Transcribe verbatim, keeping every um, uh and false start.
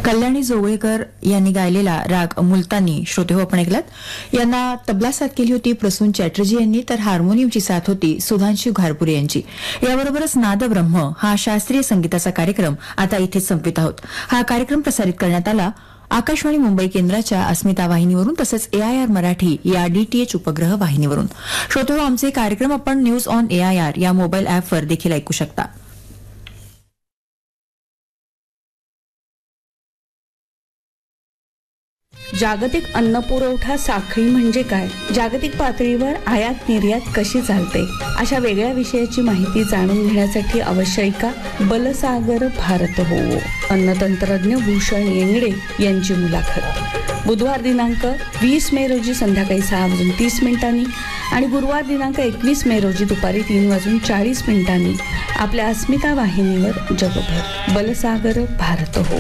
कल्याणी जोगळेकर यांनी गायलेला राग मुलतानी श्रोते हो आपण ऐकलात. यांना तबला साथ केली होती प्रसून चॅटर्जी यांनी, तर हार्मोनियमची साथ होती सुधांशू घारपुरे यांची. याबरोबरच नादब्रह्म हा शास्त्रीय संगीताचा कार्यक्रम आता इथेच संपवित आहोत. हा कार्यक्रम प्रसारित करण्यात आला आकाशवाणी मुंबई केंद्राच्या अस्मिता वाहिनीवरून तसंच एआयआर मराठी या डीटीएच उपग्रह वाहिनीवरून. श्रोते हो, आमचे कार्यक्रम आपण न्यूज ऑन एआयआर या मोबाईल अॅपवर देखील ऐकू शकता. जागतिक अन्न पुरवठा साखळी म्हणजे काय, जागतिक पातळीवर आयात निर्यात कशी चालते, अशा वेगळ्या विषयाची माहिती जाणून घेण्यासाठी अवश्य ऐका बलसागर भारत हो. अन्नतंत्रज्ञ भूषण येंगडे यांची मुलाखत बुधवार दिनांक वीस मे रोजी संध्याकाळी सहा वाजून तीस मिनिटांनी आणि गुरुवार दिनांक एकवीस मे रोजी दुपारी तीन वाजून चाळीस मिनिटांनी आपल्या अस्मिता वाहिनीवर. जगभर बलसागर भारत हो.